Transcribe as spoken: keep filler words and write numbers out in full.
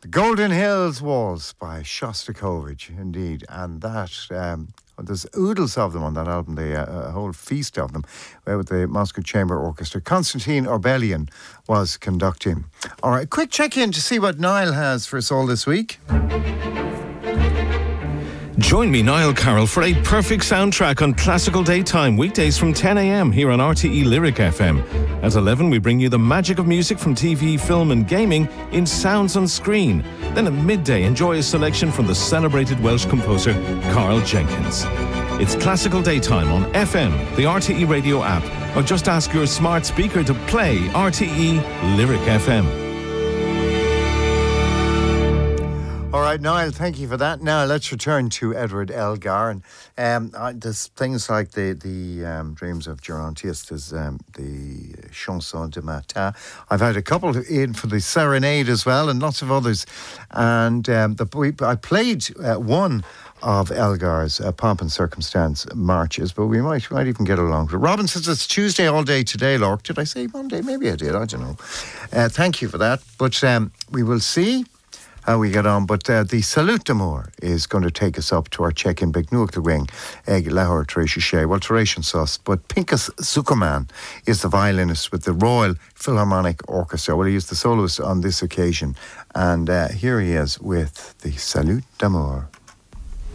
Golden Hills Waltz by Shostakovich, indeed. And that, um, there's oodles of them on that album, the, uh, a whole feast of them, uh, with the Moscow Chamber Orchestra. Konstantin Orbelian was conducting. All right, quick check-in to see what Niall has for us all this week. Join me, Niall Carroll, for a perfect soundtrack on Classical Daytime, weekdays from ten a.m. here on R T E Lyric F M. At eleven, we bring you the magic of music from T V, film and gaming in Sounds on Screen. Then at midday, enjoy a selection from the celebrated Welsh composer Carl Jenkins. It's Classical Daytime on F M, the R T E radio app, or just ask your smart speaker to play R T E Lyric F M. All right, Niall, thank you for that. Now let's return to Edward Elgar. And um, I, there's things like the the um, Dreams of Gerontius, there's um, the Chanson de Matin. I've had a couple in for the Serenade as well, and lots of others. And um, the, we, I played uh, one of Elgar's uh, Pomp and Circumstance marches, but we might might even get along. But Robin says it's Tuesday all day today, Lork. Did I say Monday? Maybe I did, I don't know. Uh, thank you for that. But um, we will see how we get on, but uh, the Salute d'Amour is going to take us up to our check-in Big Nuach the Wing, Eg Lahore Teresha Shea, well, Teresha Sus, but Pinchas Zuckerman is the violinist with the Royal Philharmonic Orchestra. Well, he is the soloist on this occasion, and uh, here he is with the Salute d'Amour.